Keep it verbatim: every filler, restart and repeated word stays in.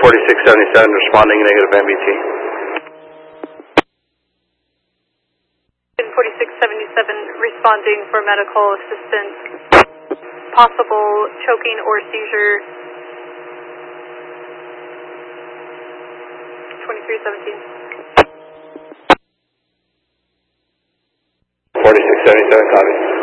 forty-six seventy-seven responding negative M B T. forty-six seventy-seven responding for medical assistance. Possible choking or seizure. twenty-three seventeen. forty-six seventy-seven, copy.